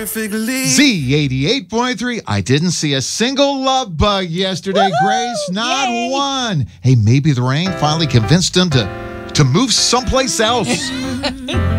perfectly. Z88.3. I didn't see a single love bug yesterday, Grace. Not one. Hey, maybe the rain finally convinced them to move someplace else.